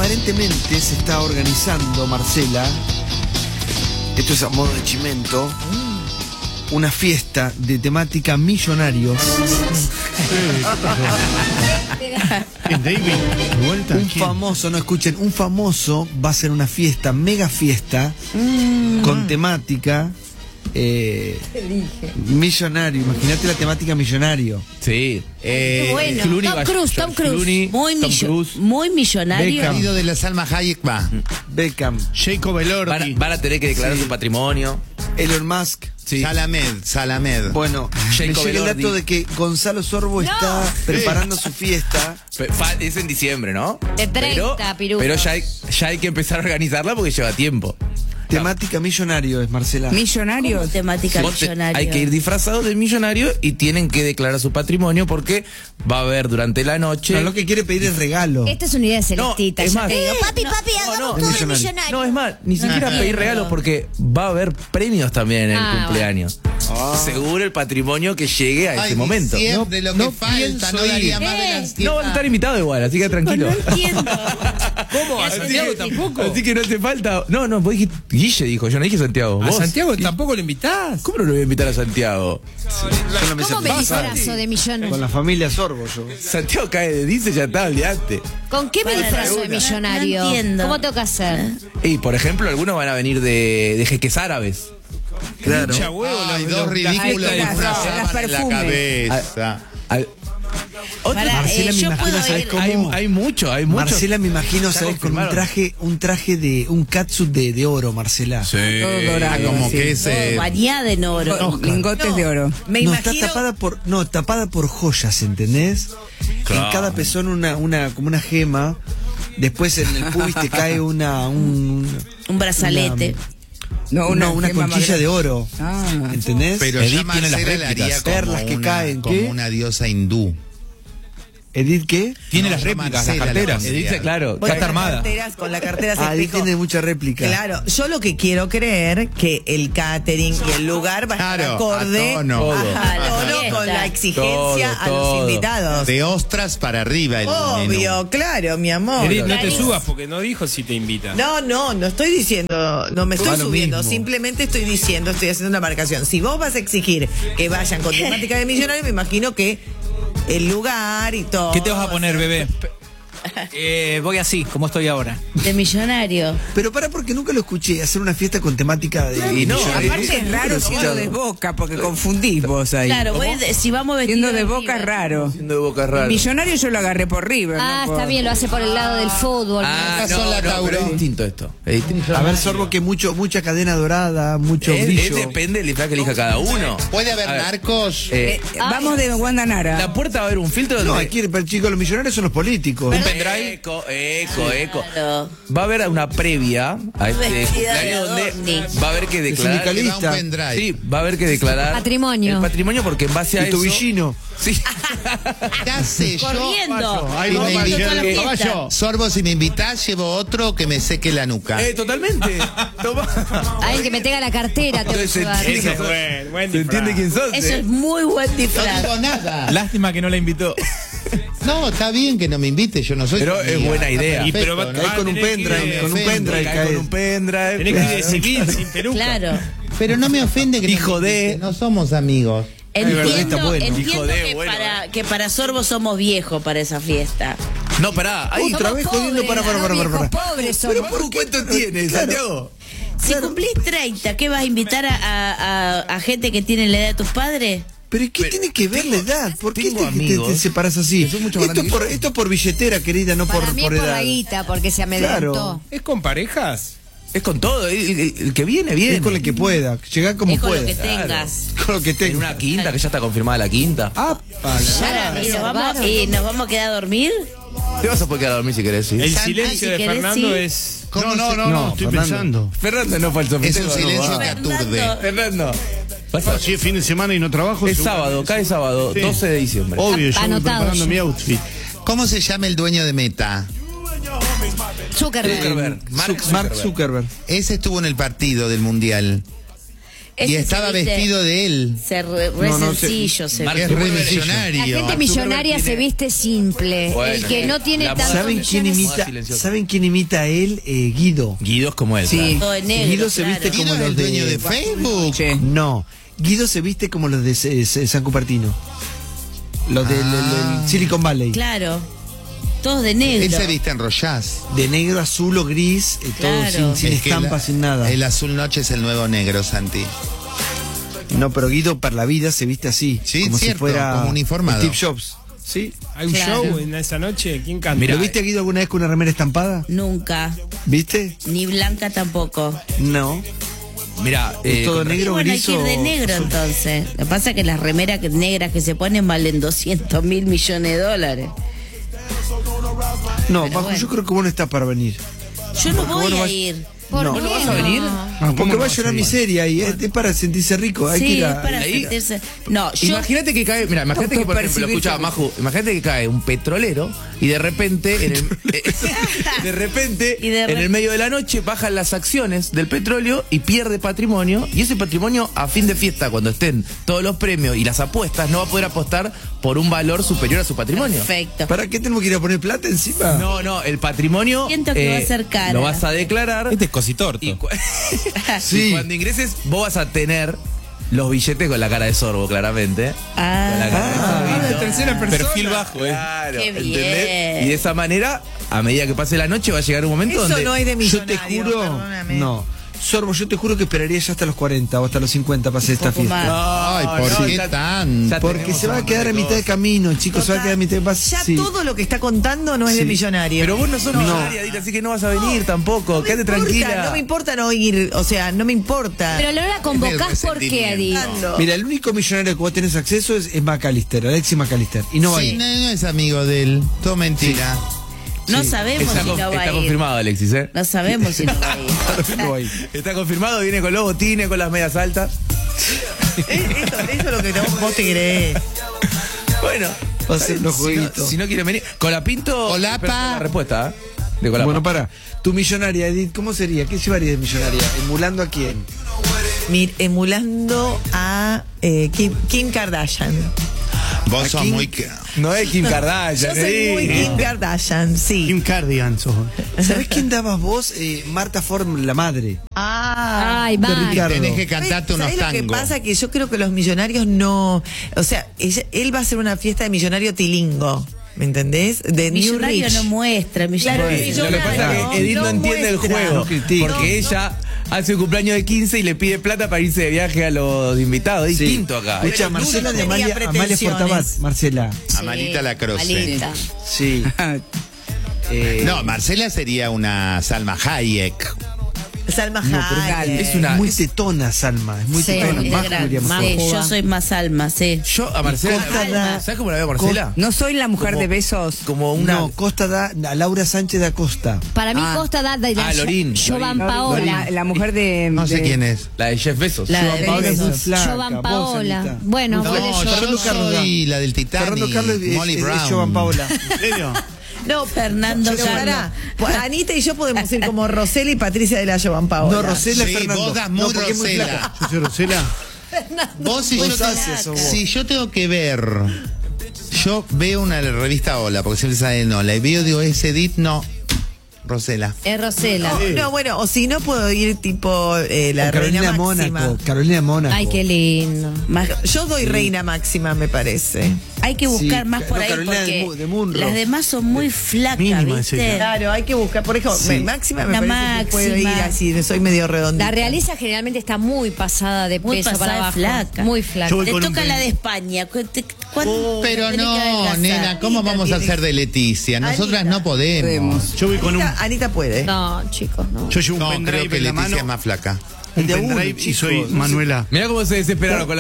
aparentemente se está organizando, Marcela, esto es a modo de chimento, una fiesta de temática millonarios. ¿Es David? ¿De vuelta? Un ¿Quién? famoso, no escuchen, un famoso va a hacer una fiesta, mega fiesta, con temática millonario. Imagínate la temática millonario. Sí. Bueno, Tom Cruise. Muy millonario. Beckham. Marido de la Salma Hayek va. Beckham, Jacob Elordi. Van a tener que declarar su patrimonio. Elon Musk. Sí. Salamed. Bueno, me Jacob llega el Elordi. dato de que Gonzalo Sorbo está preparando su fiesta. Es en diciembre, ¿no? De 30, pirulos. Pero ya hay que empezar a organizarla porque lleva tiempo. Temática millonario es, Marcela. Millonario. Millonarios. Temática millonario. Hay que ir disfrazados de millonario y tienen que declarar su patrimonio porque va a haber durante la noche. No, lo que quiere pedir es regalo. Esta es una idea de Celestita. No, es ya más. te digo, papi, hagamos no, todo es el millonario. millonario. No, es más, ni siquiera pedir regalos porque va a haber premios también en el Ah, cumpleaños. Seguro el patrimonio que llegue a ese momento. Siempre lo que falta, no daría más de las No van a estar invitados igual, así que tranquilo. No entiendo. ¿Cómo? ¿A Santiago tampoco? Así que no te falta. No, vos dijiste. Guille dijo, yo no dije Santiago. ¿A ¿Vos? Santiago tampoco lo invitás? ¿Cómo no lo voy a invitar a Santiago? ¿Cómo me disfrazo de millonario? Con la familia Sorbo yo. Santiago cae de dice, ya está, olvidate. ¿Con qué me disfrazo de millonario? No entiendo. ¿Cómo tengo que hacer? Y por ejemplo, algunos van a venir de jeques árabes. Claro. Mucha huevo, Ay, los- dos los- ridículos las- disfrazados en la cabeza. Marcela, me yo imagino, puedo ¿sabes ir. cómo? Hay mucho. Marcela, me imagino, Ya ¿sabes? Con un confirmaron. traje de un catsuit de oro, Marcela. Sí. Todo dorado. Como sí. que es. Bañada en oro. Lingotes de oro. Me No, imagino. está tapada por joyas, ¿entendés? Claro. En cada pezón como una gema. Después en el pubis te cae un brazalete. una gema más conchilla de grande. oro. Ah. ¿Entendés? Pero Edith ya tiene las Marcela la haría réplicas. como Perlas que caen, como ¿qué? una diosa hindú. ¿Edith qué? Tiene No, las yo réplicas, las Marcela la carteras. pondría. Dice, claro, Ya está armada. Con la cartera se Ah, Edith explicó. tiene mucha réplica. Claro, yo lo que quiero creer que el catering y el lugar va a estar Claro, acorde a tono. Todo. a la tono fiesta. con la exigencia a Todo. los invitados. De ostras para arriba el menú. Obvio, claro, mi amor. Edith, no te Clarísimo. subas porque no dijo si te invita. No estoy diciendo, no me estoy Va lo subiendo, mismo. simplemente estoy diciendo, estoy haciendo una marcación. Si vos vas a exigir que vayan con temática de millonario, me imagino que el lugar y todo. ¿Qué te vas a poner, bebé? Voy así, como estoy ahora. De millonario. Pero porque nunca lo escuché hacer una fiesta con temática de Y no, millonario. Aparte es raro siendo de Boca, porque confundís vos ahí. Claro, si vamos vestidos Siendo de Boca es River. raro. Siendo de boca rara. Millonario yo lo agarré por River. Ah, no por- está bien, lo hace por el lado del fútbol. Ah, Son la pero Tauro. es distinto esto. Es distinto. A ver, Sorbo, que mucha cadena dorada, mucho brillo. Depende del disfraz que elija cada uno. ¿Puede haber A ver, narcos? Vamos de Guandanara. La puerta va a haber un filtro donde. No, aquí, pero chicos, los millonarios son los políticos. Un pendrive. Eco. Claro. Va a haber una previa a este Vestida de cumpleaños donde ovni. va a haber que declarar. sindicalista. Le da un pendrive. Sí, va a haber que declarar. Patrimonio. El patrimonio porque en base a Y tu eso. villino. Sí. Ya sé, yo. Corriendo. Ay, Si no, me Corriendo invitás- toda la fiesta. caballo. Sorbo, si me invitás, llevo otro que me seque la nuca. Totalmente. Toma. Alguien que me tenga la cartera, te voy a Entonces, llevar. entiende Ese es buen ¿Se disfraz. entiende quién sos? Eso es muy buen No disfraz. digo nada. Lástima que no la invitó. No, está bien que no me invite, yo no soy. Pero tu es amiga. buena idea. Y pero Perfecto, va- ¿no? Cae con un tenés que ir pendrive, de- con un pendrive Cae cae. con un pendrive. Tenés que ir de claro. civil, sin peluca. Claro. Pero no me ofende que Hijo no me de- invite, no somos amigos. verdad, está Entiendo, bueno. Hijo entiendo de, que, bueno, que para Sorbo somos viejos para esa fiesta. No, pará. Ahí Otra vez jodiendo para. Pobres Pero ¿por cuánto tiene, Santiago? Si cumplís 30, ¿qué vas a invitar a gente que tiene la edad de tus padres? Pero ¿qué tiene que ver la edad? ¿Por qué tengo te amigos separas así? son mucho Esto más grandes que es por billetera, querida, no Para por mí es por edad. la guita, porque se amedrentó. Claro. ¿Es con parejas? Es con todo. El que viene, viene. Es con el que pueda, llegar como Es con pueda. lo que tengas. Con lo que En tenga. una quinta, que ya está confirmada la quinta. ¿Y nos vamos a quedar a dormir? Te vas a poder quedar a dormir si querés, sí. El Santi, silencio si de querés, Fernando sí. es... No, estoy Fernando. pensando. Fernando no fue el Es sofitero. un silencio no, que va. aturde. Fernando. Si es fin de semana y no trabajo. Es seguro. sábado, cae sábado, Sí. 12 de diciembre. Obvio, yo voy Anotado preparando ya. mi outfit. ¿Cómo se llama el dueño de Meta? Zuckerberg. Zuckerberg. Mark Zuckerberg. Ese estuvo en el partido del Mundial. Y estaba vestido de él. Sencillo, se Mark Es ve. re Zuckerberg millonario. La gente millonaria se viste simple. Bueno, el que no tiene la tantos ¿Saben quién millones- imita? Silencioso. ¿Saben quién imita a él? Guido. Guido es como él. Sí. Todo de negro, Guido se claro. viste como ¿Guido es los el dueño de de Facebook? Sí. No, Guido se viste como los de San Cupertino. Los del el Silicon Valley. Claro. Todos de negro. Él se viste en Royaz. De negro, azul o gris, todo Claro. sin Es que estampa, sin nada. El azul noche es el nuevo negro, Santi. No, pero Guido para la vida se viste así. Sí, como cierto, si fuera como uniformado. Steve Jobs. ¿Sí? ¿Hay un Claro. show en esa noche? ¿Quién canta? Mira, ¿Lo viste a Guido alguna vez con una remera estampada? Nunca. ¿Viste? Ni blanca tampoco. No. Mira, Todo negro, Bueno, hay gris que ir de o negro azul. entonces. Lo que pasa es que las remeras negras que se ponen valen 200.000 millones de dólares. No, Pero Bajo, bueno. yo creo que vos no estás para venir. Yo no Porque vos voy no a vas- ir. ¿Por No. qué ¿No vas a venir? Porque va a llorar miseria y es para sentirse rico. Hay que Sí, ir es a... para ahí. sentirse. No, yo. Imagínate que cae, mira, imagínate que por ejemplo, escucha, Maju, imagínate que cae un petrolero y de repente en el, de repente Y de en el medio de la noche bajan las acciones del petróleo y pierde patrimonio, y ese patrimonio a fin de fiesta, cuando estén todos los premios y las apuestas, no va a poder apostar por un valor superior a su patrimonio. Perfecto. ¿Para qué tenemos que ir a poner plata encima? No, el patrimonio Siento que va a ser cara. lo vas a declarar Este es cositorto. y, Sí. y cuando ingreses vos vas a tener los billetes con la cara de sorbo, claramente. Con la cara de sorbito. tercera persona. Perfil bajo, Claro, Qué ¿entendés? bien. Y de esa manera, a medida que pase la noche, va a llegar un momento Eso donde no es de Yo millonario. te juro, perdóname. no. Sorbo, yo te juro que esperaría ya hasta los 40 o hasta los 50 para hacer esta poco fiesta. más. Ay, ¿por qué tan? ya Porque tenemos se va a un quedar a montón de mitad de cosas. camino, chicos, se va a quedar a mitad de Ya sí. todo lo que está contando no es de Sí. millonario. Pero vos no sos No. millonaria, Adita, así que no vas a venir tampoco. me Quédate importa, tranquila. No me importa no ir, o sea, no me importa. Pero no la convocás Es el ¿por qué, Adi? resentimiento. Mira, el único millonario que vos tenés acceso es McAllister, Alexis McAllister. Y no va a Sí, ir. no es amigo de él. Todo mentira. No sabemos Está, si no va está a ir. confirmado, Alexis, ¿eh? No sabemos si no va a ir. No va a ir. Está confirmado, viene con los botines, con las medias altas. Eso es lo que vos te crees. Bueno, Va a ser los si jueguitos. no, si no quieren venir. Colapinto. Colapa. La respuesta, ¿eh? De Colapa. Bueno, para. Tu millonaria, Edith, ¿cómo sería? ¿Qué llevaría de millonaria? ¿Emulando a quién? Emulando a Kim Kardashian. Vos sos Aquí- muy... No es Kim Kardashian. Yo soy muy Kim Kardashian, sí. Kim Cardigan sos. ¿Sabés quién dabas vos? Marta Ford, la madre. Ay, De va. Ricardo. Tenés que cantarte unos ¿Sabés lo que tangos. pasa? Que yo creo que los millonarios no... O sea, él va a hacer una fiesta de millonario tilingo. ¿Me entendés? De New Millonario Rich. no muestra, Claro, millonario. Lo que pasa es que Edith no entiende el muestra. juego. No critica. Porque ella hace un cumpleaños de 15 y le pide plata para irse de viaje a los invitados. Es Sí. distinto acá. Escucha, Marcela de tenía Amalia pretensiones. Fortabat. Marcela. Amalita Lacroce. Malita. Sí. No, Marcela sería una Salma Hayek. Salma No, pero Hayek. es una- muy tetona, Salma. Es muy Sí, tetona. Es Más gran- diríamos. sí, Más yo soy más alma, sí. Yo a Marcela. Costa da- ¿Sabes cómo la veo a Marcela? No soy la mujer de besos. Como una. No, Costa da a Laura Sánchez da Costa. Para mí Ah. Costa da de la Lorín. Jovan Lorín. Paola. La mujer de. No sé de- quién es. La de Jeff Bezos. La Jovan de Paola es muy besos. flaca. Jovan Vos, Paola. Anita. Bueno, No, ponele yo Fernando Carlos soy la del Titanic. Fernando Carlos Molly es Brown. Jovan Paola. ¿En serio? No, Fernando pero Carlos. pará. Pues Anita y yo podemos ir como Rosela y Patricia de la Jovan Paola. No, Rosela Sí, es Fernando. vos das muy porque es Rosela. flaca. Yo soy Rosela. Vos si Vos yo, haces eso, vos. si yo tengo que ver, yo veo una revista Hola, porque siempre sale en Hola, y veo, digo, es Edith, no, Rosela. es Rosela. No, bueno, o si no puedo ir tipo la O reina Carolina máxima. Mónaco. Carolina Mónaco. Ay, qué lindo. Más- Yo doy reina máxima, me parece. hay que buscar Sí, más por no, ahí Carolina porque de Munro. las demás son muy flacas, Mínima ¿viste? es ella. Claro, hay que buscar. Por ejemplo, Sí. máxima me La parece que puedo ir máxima. así, soy medio redondita. La realeza generalmente está muy pasada de Muy peso pasada para de abajo. flaca. Muy flaca. Yo voy Te con un toca la pen- de España. ¿Cuánto Pero tenés que no, adelgazar? nena, ¿cómo Anita vamos a tiene- hacer de Leticia? Nosotras Anita. no podemos. Yo voy con un. Anita puede. No, chicos, no. Yo llevo un No, creo pendrive que en la Leticia mano. es más flaca. Un De a uno, pendrive y chicos, soy no sé. Manuela. Mirá cómo se desesperaron con la